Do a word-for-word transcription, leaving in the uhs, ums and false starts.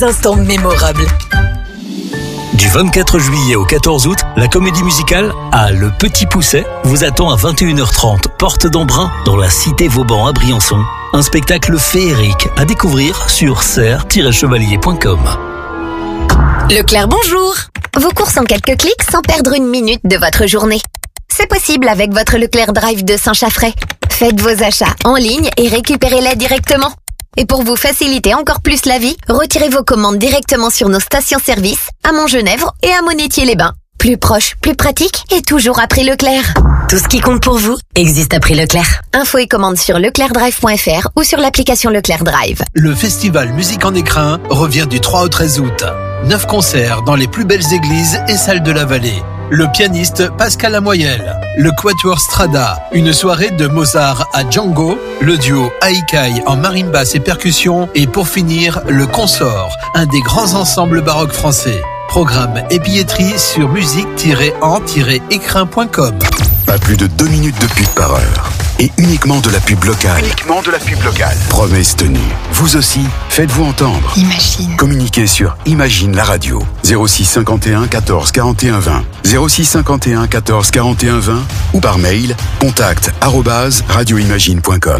instants mémorables. Du vingt-quatre juillet au quatorze août, la comédie musicale à Le Petit Pousset vous attend à vingt et une heures trente, porte d'Embrun, dans la cité Vauban à Briançon. Un spectacle féerique à découvrir sur serre tiret chevalier point com. Leclerc, bonjour. Vos courses en quelques clics sans perdre une minute de votre journée. C'est possible avec votre Leclerc Drive de Saint-Chaffray. Faites vos achats en ligne et récupérez-les directement. Et pour vous faciliter encore plus la vie, retirez vos commandes directement sur nos stations-service à Montgenèvre et à Monétier-les-Bains. Plus proche, plus pratique et toujours à prix Leclerc. Tout ce qui compte pour vous existe à prix Leclerc. Infos et commandes sur leclerc drive point f r ou sur l'application Leclerc Drive. Le festival Musique en Écrin revient du trois au treize août. Neuf concerts dans les plus belles églises et salles de la vallée. Le pianiste Pascal Lamoyelle, le quatuor Strada, une soirée de Mozart à Django, le duo Aïkai en marimbas et percussions et pour finir, le Consort, un des grands ensembles baroques français. Programme et billetterie sur musique tiret en tiret écrin point com. Pas plus de deux minutes de pub par heure. Et uniquement de la pub locale. Uniquement de la pub locale. Promesse tenue. Vous aussi, faites-vous entendre. Imagine. Communiquez sur Imagine la radio. zéro six cinquante et un quatorze quarante et un vingt. zéro six cinquante et un quatorze quarante et un vingt ou par mail contact arobase radioimagine point com.